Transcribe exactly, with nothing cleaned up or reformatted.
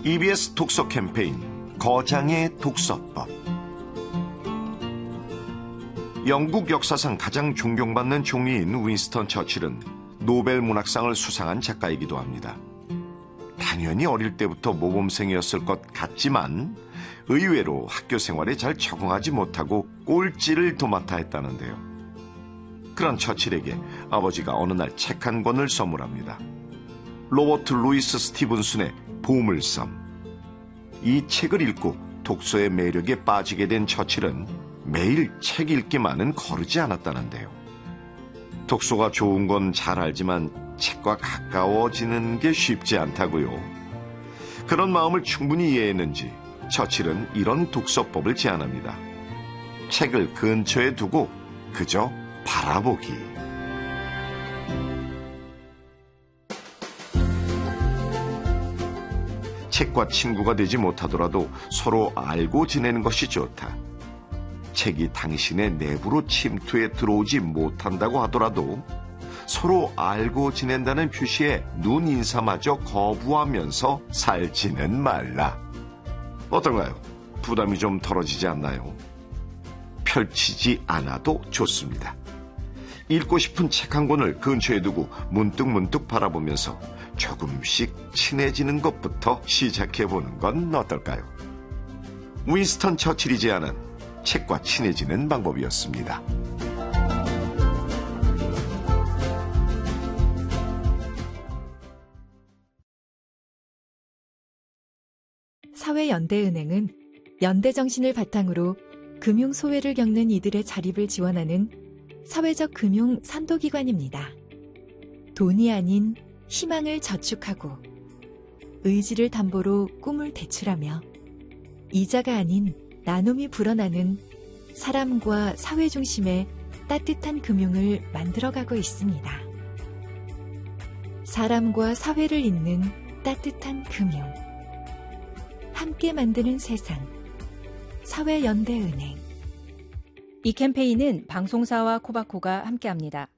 이비에스 독서 캠페인 거장의 독서법. 영국 역사상 가장 존경받는 총리인 윈스턴 처칠은 노벨 문학상을 수상한 작가이기도 합니다. 당연히 어릴 때부터 모범생이었을 것 같지만 의외로 학교 생활에 잘 적응하지 못하고 꼴찌를 도맡아 했다는데요. 그런 처칠에게 아버지가 어느 날 책 한 권을 선물합니다. 로버트 루이스 스티븐슨의 보물섬. 이 책을 읽고 독서의 매력에 빠지게 된 처칠은 매일 책 읽기만은 거르지 않았다는데요. 독서가 좋은 건 잘 알지만 책과 가까워지는 게 쉽지 않다고요. 그런 마음을 충분히 이해했는지 처칠은 이런 독서법을 제안합니다. 책을 근처에 두고 그저 바라보기. 책과 친구가 되지 못하더라도 서로 알고 지내는 것이 좋다. 책이 당신의 내부로 침투해 들어오지 못한다고 하더라도 서로 알고 지낸다는 표시에 눈 인사마저 거부하면서 살지는 말라. 어떤가요? 부담이 좀 덜어지지 않나요? 펼치지 않아도 좋습니다. 읽고 싶은 책 한 권을 근처에 두고 문득문득 바라보면서 조금씩 친해지는 것부터 시작해보는 건 어떨까요? 윈스턴 처칠이 제안한 책과 친해지는 방법이었습니다. 사회연대은행은 연대정신을 바탕으로 금융소외를 겪는 이들의 자립을 지원하는 사회적 금융 선도기관입니다. 돈이 아닌 희망을 저축하고 의지를 담보로 꿈을 대출하며 이자가 아닌 나눔이 불어나는 사람과 사회 중심의 따뜻한 금융을 만들어가고 있습니다. 사람과 사회를 잇는 따뜻한 금융. 함께 만드는 세상. 사회연대은행. 이 캠페인은 방송사와 코바코가 함께합니다.